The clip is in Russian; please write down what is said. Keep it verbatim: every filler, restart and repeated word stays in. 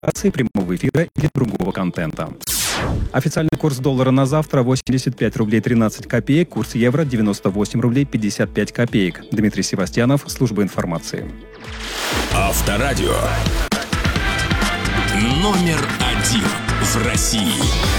прямого эфира или другого контента. Официальный курс доллара на завтра восемьдесят пять рублей тринадцать копеек, курс евро девяносто восемь рублей пятьдесят пять копеек. Дмитрий Севастьянов, служба информации. Авторадио. Номер один в России.